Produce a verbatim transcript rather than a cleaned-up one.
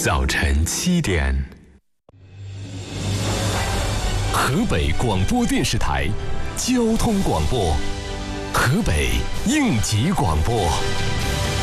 早晨七点，河北广播电视台交通广播，河北应急广播。